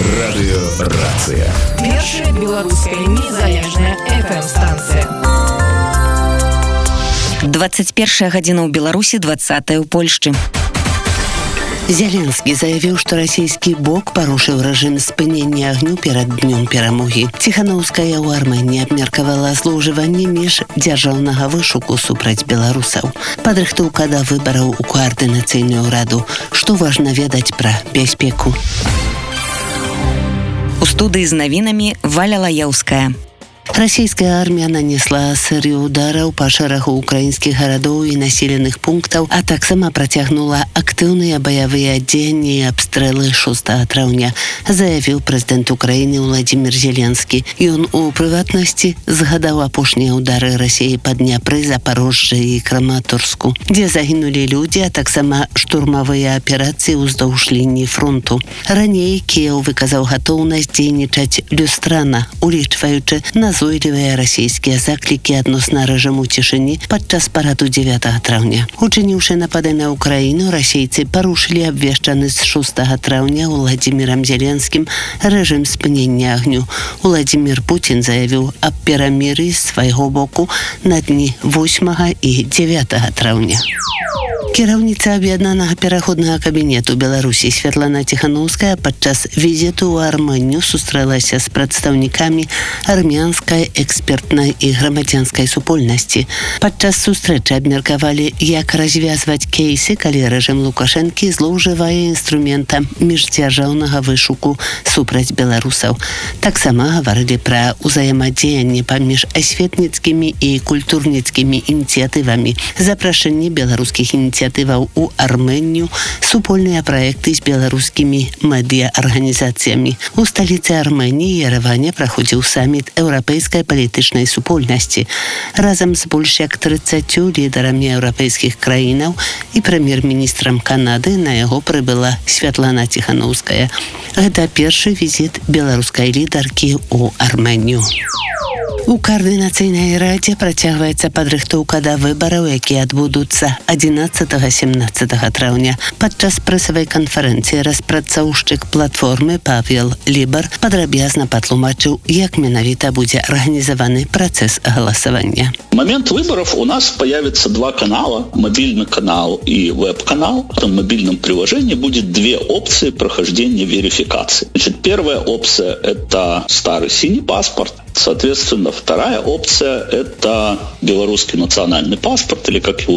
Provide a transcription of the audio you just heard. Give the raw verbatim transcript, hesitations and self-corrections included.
Радыёрацыя. Першая беларуская незалежная эф эм-станцыя. двадцать первая гадзіна ў Беларусі, двадцатая ў Польшчы. Зеленскі заявіў, што расійскі бок парушыў рэжым спынення агню перад днём перамогі. Ціханаўская ў Арменіі абмеркавала злоўжыванне між дзяржаўнага вышуку супраць беларусаў. Падрыхтоўка да выбараў у каардынацыйную раду. Што важна ведаць пра бяспеку? У студыі з навінамі Валя Лаяўская. Расійская армія нанесла серыю удараў па шэрагу украінскіх гарадоў і населеных пунктаў, а таксама працягнула актыўныя баявыя дзеянні і абстрэлы шостага траўня, заявіў прэзідэнт Украіны Владзімір Зеленскі. Ён у прыватнасці згадаў апошнія ўдары Расіі па Дняпры, Запарожжы і Краматорску, дзе загінулі людзі, а таксама штурмавыя аперацыі ўздоўж лініі фронту. Раней Кіеў выказаў гатоўнасць дзейнічаць люстрана, улічваючы назойлівыя расійскія заклікі адносна рэжыму цішыні падчас параду дзевятага траўня. Учыніўшы напады на Украіну, расейцы парушылі абвешчаны з шостага траўня Владзімірам Зеленскім рэжым спынення агню. Владзімір Пуцін заявіў аб перамір'і з свайго боку на дні восьмага і дзевятага траўня. Кіраўніца аб'яднанага пераходнага кабінету Беларусі Святлана Ціханаўская падчас візіту ў Арменію сустрэлася з прадстаўнікамі армянскай экспертнай і грамадзянскай супольнасці. Падчас сустрэчы абмеркавалі, як развязваць кейсы, калі рэжым Лукашэнкі злоўжывае інструментам міждзяржаўнага вышуку супраць беларусаў. Таксама гаварылі пра ўзаемадзеянне паміж асветніцкімі і культурніцкімі ініцыятывамі, запрашэнне беларускіх ініцыятываў у Арменію, супольныя праекты з беларускімі медыа-арганізацыямі. У сталіцы Арменіі Ереване праходзіў саміт еўрапейскай палітычнай супольнасці. Разам з больш як трыццаццю лідарамі еўрапейскіх краінаў і прэм'ер-міністрам Канады на яго прыбыла Святлана Ціханаўская. Гэта першы візіт беларускай лідаркі ў Арменію. У каардынацыйнай радзе працягваецца падрыхтоўка да выбараў, якія адбудуцца адзінаццатага-семнаццатага траўня. Падчас прэсавай канферэнцыі распрацоўшчык платформы Павел Лібар падрабязна патлумачыў, як менавіта будзе арганізаваны працэс галасавання. В момент выборов у нас появится два канала, мобильный канал и веб-канал. В этом мобильном приложении будет две опции прохождения верификации. Значит, первая опция – это старый синий паспорт. Соответственно, вторая опция – это белорусский национальный паспорт, или как его